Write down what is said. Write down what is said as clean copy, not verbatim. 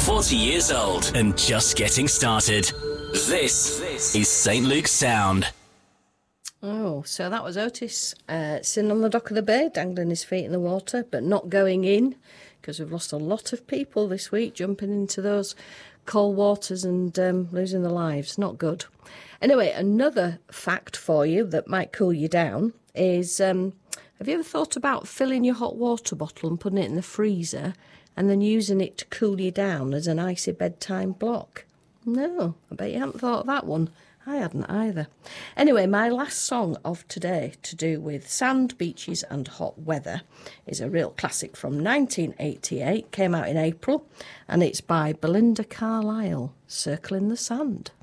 40 years old and just getting started. This is St. Luke's Sound. Oh, so that was Otis sitting on the dock of the bay, dangling his feet in the water, but not going in, because we've lost a lot of people this week jumping into those cold waters and losing their lives. Not good. Anyway, another fact for you that might cool you down is, have you ever thought about filling your hot water bottle and putting it in the freezer and then using it to cool you down as an icy bedtime block? No, I bet you hadn't thought of that one. I hadn't either. Anyway, my last song of today, to do with sand, beaches and hot weather, is a real classic from 1988, came out in April, and it's by Belinda Carlisle, Circle in the Sand.